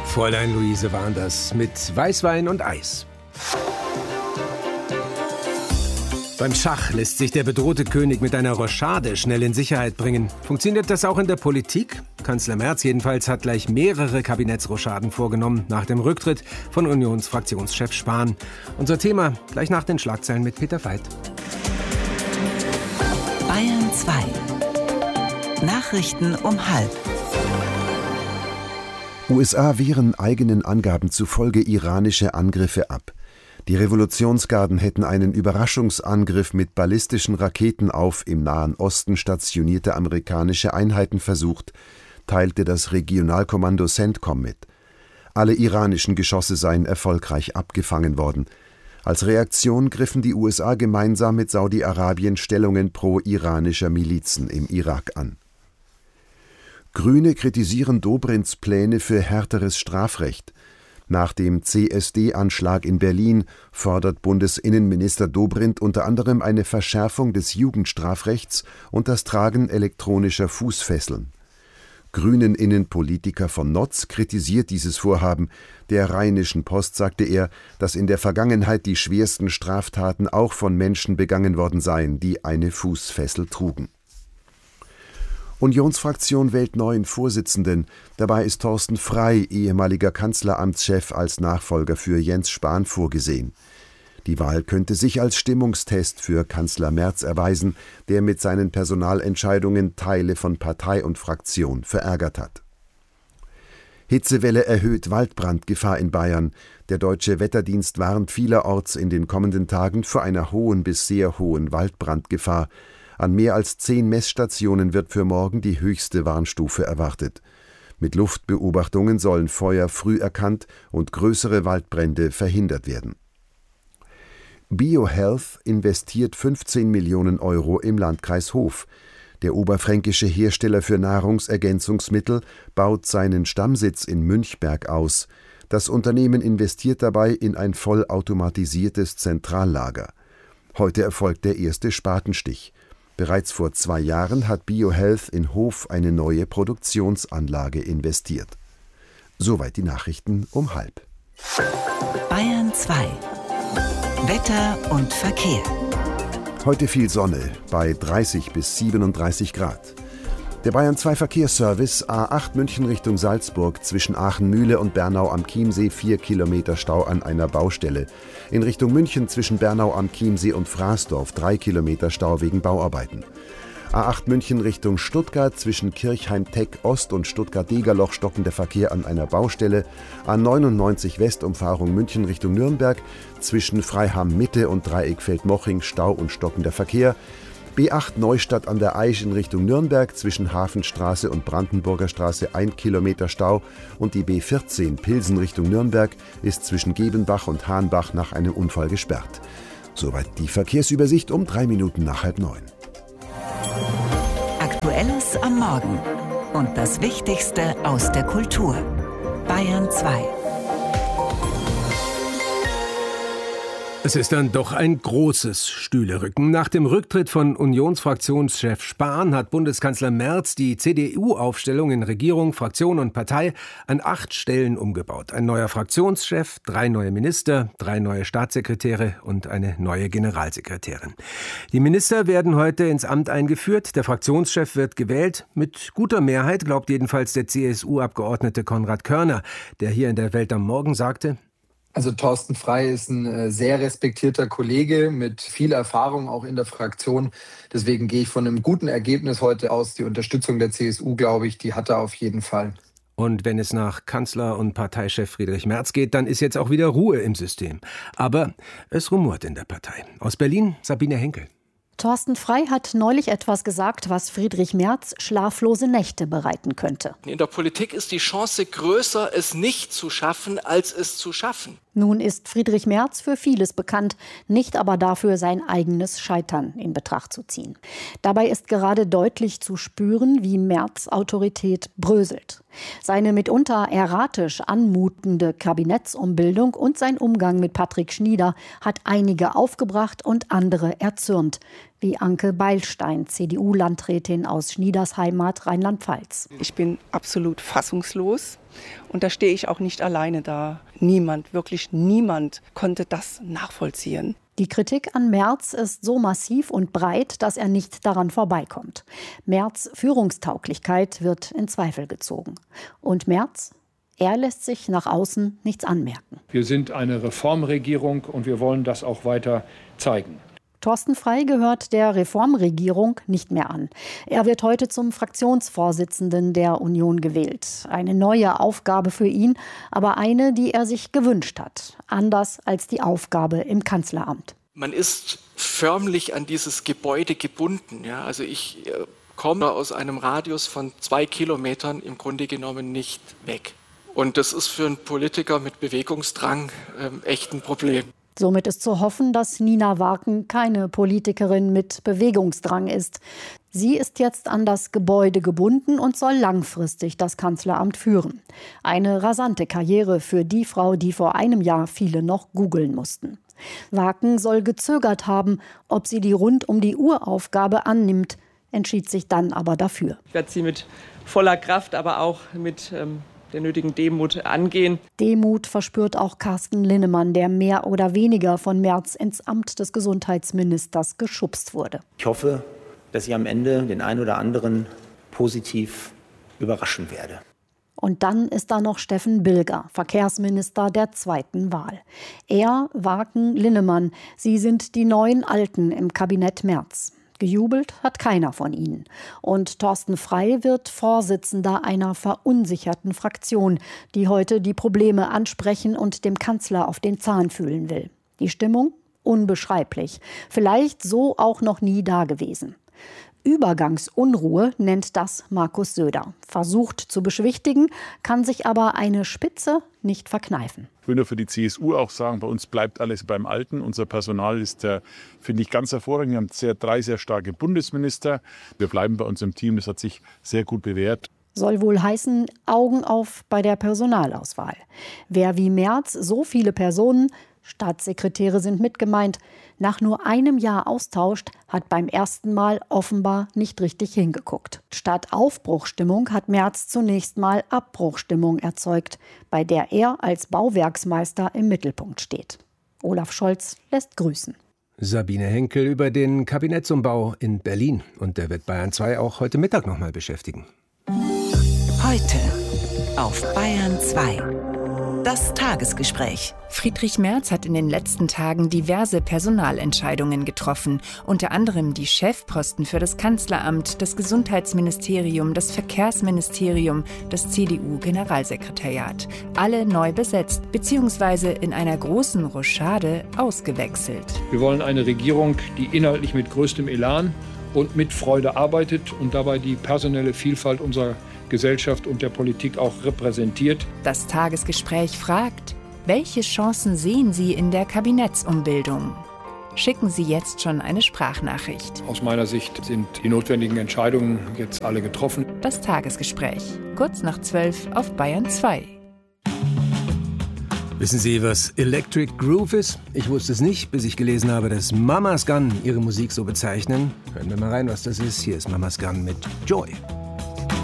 Fräulein Luise waren das mit Weißwein und Eis. Beim Schach lässt sich der bedrohte König mit einer Rochade schnell in Sicherheit bringen. Funktioniert das auch in der Politik? Kanzler Merz jedenfalls hat gleich mehrere Kabinettsrochaden vorgenommen nach dem Rücktritt von Unionsfraktionschef Spahn. Unser Thema gleich nach den Schlagzeilen mit Peter Veit. Bayern 2. Nachrichten um 12:30. USA wehren eigenen Angaben zufolge iranische Angriffe ab. Die Revolutionsgarden hätten einen Überraschungsangriff mit ballistischen Raketen auf im Nahen Osten stationierte amerikanische Einheiten versucht, teilte das Regionalkommando CENTCOM mit. Alle iranischen Geschosse seien erfolgreich abgefangen worden. Als Reaktion griffen die USA gemeinsam mit Saudi-Arabien Stellungen pro-iranischer Milizen im Irak an. Grüne kritisieren Dobrinds Pläne für härteres Strafrecht. Nach dem CSD-Anschlag in Berlin fordert Bundesinnenminister Dobrindt unter anderem eine Verschärfung des Jugendstrafrechts und das Tragen elektronischer Fußfesseln. Grünen-Innenpolitiker von Notz kritisiert dieses Vorhaben. Der Rheinischen Post sagte er, dass in der Vergangenheit die schwersten Straftaten auch von Menschen begangen worden seien, die eine Fußfessel trugen. Unionsfraktion wählt neuen Vorsitzenden. Dabei ist Thorsten Frey, ehemaliger Kanzleramtschef, als Nachfolger für Jens Spahn vorgesehen. Die Wahl könnte sich als Stimmungstest für Kanzler Merz erweisen, der mit seinen Personalentscheidungen Teile von Partei und Fraktion verärgert hat. Hitzewelle erhöht Waldbrandgefahr in Bayern. Der Deutsche Wetterdienst warnt vielerorts in den kommenden Tagen vor einer hohen bis sehr hohen Waldbrandgefahr. An mehr als 10 Messstationen wird für morgen die höchste Warnstufe erwartet. Mit Luftbeobachtungen sollen Feuer früh erkannt und größere Waldbrände verhindert werden. BioHealth investiert 15 Millionen Euro im Landkreis Hof. Der oberfränkische Hersteller für Nahrungsergänzungsmittel baut seinen Stammsitz in Münchberg aus. Das Unternehmen investiert dabei in ein vollautomatisiertes Zentrallager. Heute erfolgt der erste Spatenstich. Bereits vor 2 Jahren hat BioHealth in Hof eine neue Produktionsanlage investiert. Soweit die Nachrichten um 12:30. Bayern 2. Wetter und Verkehr. Heute viel Sonne bei 30 bis 37 Grad. Der Bayern 2 Verkehrsservice A8 München Richtung Salzburg zwischen Aachen-Mühle und Bernau am Chiemsee 4 Kilometer Stau an einer Baustelle. In Richtung München zwischen Bernau am Chiemsee und Fraßdorf 3 Kilometer Stau wegen Bauarbeiten. A8 München Richtung Stuttgart zwischen Kirchheim-Teck Ost und Stuttgart-Degerloch stockender Verkehr an einer Baustelle. A99 Westumfahrung München Richtung Nürnberg zwischen Freiham-Mitte und Dreieckfeld-Moching Stau und stockender Verkehr. B8 Neustadt an der Aisch in Richtung Nürnberg zwischen Hafenstraße und Brandenburger Straße 1 Kilometer Stau und die B14 Pilsen Richtung Nürnberg ist zwischen Gebenbach und Hahnbach nach einem Unfall gesperrt. Soweit die Verkehrsübersicht um 3 Minuten nach 8:30. Aktuelles am Morgen und das Wichtigste aus der Kultur. Bayern 2. Es ist dann doch ein großes Stühlerücken. Nach dem Rücktritt von Unionsfraktionschef Spahn hat Bundeskanzler Merz die CDU-Aufstellung in Regierung, Fraktion und Partei an 8 Stellen umgebaut. Ein neuer Fraktionschef, 3 neue Minister, 3 neue Staatssekretäre und eine neue Generalsekretärin. Die Minister werden heute ins Amt eingeführt. Der Fraktionschef wird gewählt. Mit guter Mehrheit, glaubt jedenfalls der CSU-Abgeordnete Konrad Körner, der hier in der Welt am Morgen sagte: Also Thorsten Frey ist ein sehr respektierter Kollege mit viel Erfahrung auch in der Fraktion. Deswegen gehe ich von einem guten Ergebnis heute aus. Die Unterstützung der CSU, glaube ich, die hat er auf jeden Fall. Und wenn es nach Kanzler und Parteichef Friedrich Merz geht, dann ist jetzt auch wieder Ruhe im System. Aber es rumort in der Partei. Aus Berlin, Sabine Henkel. Thorsten Frey hat neulich etwas gesagt, was Friedrich Merz schlaflose Nächte bereiten könnte. In der Politik ist die Chance größer, es nicht zu schaffen, als es zu schaffen. Nun ist Friedrich Merz für vieles bekannt, nicht aber dafür, sein eigenes Scheitern in Betracht zu ziehen. Dabei ist gerade deutlich zu spüren, wie Merz' Autorität bröselt. Seine mitunter erratisch anmutende Kabinettsumbildung und sein Umgang mit Patrick Schnieder hat einige aufgebracht und andere erzürnt. Wie Anke Beilstein, CDU-Landrätin aus Schniedersheimat, Rheinland-Pfalz. Ich bin absolut fassungslos und da stehe ich auch nicht alleine da. Niemand, wirklich niemand konnte das nachvollziehen. Die Kritik an Merz ist so massiv und breit, dass er nicht daran vorbeikommt. Merz' Führungstauglichkeit wird in Zweifel gezogen. Und Merz? Er lässt sich nach außen nichts anmerken. Wir sind eine Reformregierung und wir wollen das auch weiter zeigen. Thorsten Frey gehört der Reformregierung nicht mehr an. Er wird heute zum Fraktionsvorsitzenden der Union gewählt. Eine neue Aufgabe für ihn, aber eine, die er sich gewünscht hat. Anders als die Aufgabe im Kanzleramt. Man ist förmlich an dieses Gebäude gebunden. Ja, also ich komme aus einem Radius von 2 Kilometern im Grunde genommen nicht weg. Und das ist für einen Politiker mit Bewegungsdrang echt ein Problem. Somit ist zu hoffen, dass Nina Waken keine Politikerin mit Bewegungsdrang ist. Sie ist jetzt an das Gebäude gebunden und soll langfristig das Kanzleramt führen. Eine rasante Karriere für die Frau, die vor einem Jahr viele noch googeln mussten. Waken soll gezögert haben, ob sie die Rund-um-die-Uhr-Aufgabe annimmt, entschied sich dann aber dafür. Ich werde sie mit voller Kraft, aber auch mit der nötigen Demut angehen. Demut verspürt auch Carsten Linnemann, der mehr oder weniger von Merz ins Amt des Gesundheitsministers geschubst wurde. Ich hoffe, dass ich am Ende den einen oder anderen positiv überraschen werde. Und dann ist da noch Steffen Bilger, Verkehrsminister der zweiten Wahl. Er, Waken, Linnemann, sie sind die neuen Alten im Kabinett Merz. Gejubelt hat keiner von ihnen. Und Thorsten Frey wird Vorsitzender einer verunsicherten Fraktion, die heute die Probleme ansprechen und dem Kanzler auf den Zahn fühlen will. Die Stimmung? Unbeschreiblich. Vielleicht so auch noch nie dagewesen. Übergangsunruhe nennt das Markus Söder. Versucht zu beschwichtigen, kann sich aber eine Spitze nicht verkneifen. Ich will nur für die CSU auch sagen, bei uns bleibt alles beim Alten. Unser Personal ist, finde ich, ganz hervorragend. Wir haben drei sehr starke Bundesminister. Wir bleiben bei uns im Team. Das hat sich sehr gut bewährt. Soll wohl heißen, Augen auf bei der Personalauswahl. Wer wie Merz so viele Personen, Staatssekretäre sind mitgemeint, nach nur einem Jahr austauscht, hat beim ersten Mal offenbar nicht richtig hingeguckt. Statt Aufbruchstimmung hat Merz zunächst mal Abbruchstimmung erzeugt, bei der er als Bauwerksmeister im Mittelpunkt steht. Olaf Scholz lässt grüßen. Sabine Henkel über den Kabinettsumbau in Berlin. Und der wird Bayern 2 auch heute Mittag noch mal beschäftigen. Heute auf Bayern 2. Das Tagesgespräch. Friedrich Merz hat in den letzten Tagen diverse Personalentscheidungen getroffen. Unter anderem die Chefposten für das Kanzleramt, das Gesundheitsministerium, das Verkehrsministerium, das CDU-Generalsekretariat. Alle neu besetzt bzw. in einer großen Rochade ausgewechselt. Wir wollen eine Regierung, die inhaltlich mit größtem Elan und mit Freude arbeitet und dabei die personelle Vielfalt unserer Gesellschaft und der Politik auch repräsentiert. Das Tagesgespräch fragt, welche Chancen sehen Sie in der Kabinettsumbildung? Schicken Sie jetzt schon eine Sprachnachricht. Aus meiner Sicht sind die notwendigen Entscheidungen jetzt alle getroffen. Das Tagesgespräch, kurz nach 12 auf Bayern 2. Wissen Sie, was Electric Groove ist? Ich wusste es nicht, bis ich gelesen habe, dass Mama's Gun ihre Musik so bezeichnen. Hören wir mal rein, was das ist. Hier ist Mama's Gun mit Joy.